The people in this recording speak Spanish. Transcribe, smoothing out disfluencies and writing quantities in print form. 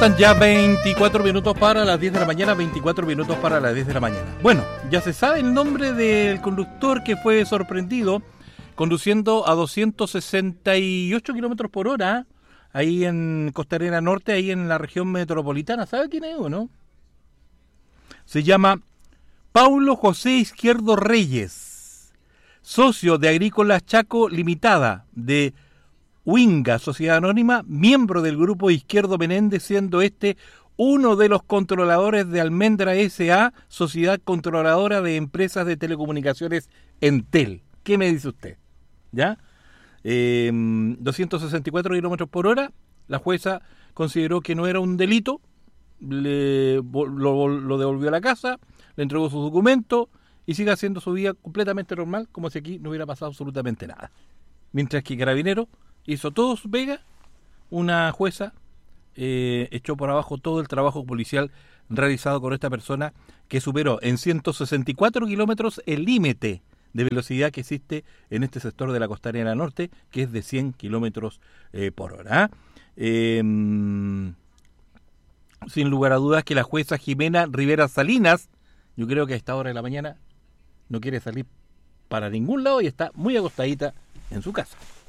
Faltan ya 24 minutos para las 10 de la mañana, 24 minutos para las 10 de la mañana. Bueno, ya se sabe el nombre del conductor que fue sorprendido conduciendo a 268 kilómetros por hora ahí en Costanera Norte, ahí en la región metropolitana. ¿Sabe quién es o no? Se llama Paulo José Izquierdo Reyes, socio de Agrícolas Chaco Limitada, de Winga, Sociedad Anónima, miembro del grupo Izquierdo Menéndez, siendo este uno de los controladores de Almendra S.A., Sociedad Controladora de Empresas de Telecomunicaciones Entel. ¿Qué me dice usted? ¿Ya? 264 kilómetros por hora, la jueza consideró que no era un delito, lo devolvió a la casa, le entregó sus documentos y sigue haciendo su vida completamente normal, como si aquí no hubiera pasado absolutamente nada. Mientras que Carabinero hizo todo su pega, una jueza echó por abajo todo el trabajo policial realizado con esta persona que superó en 164 kilómetros el límite de velocidad que existe en este sector de la Costanera Norte, que es de 100 kilómetros por hora. Sin lugar a dudas que la jueza Jimena Rivera Salinas, yo creo que a esta hora de la mañana no quiere salir para ningún lado y está muy acostadita en su casa.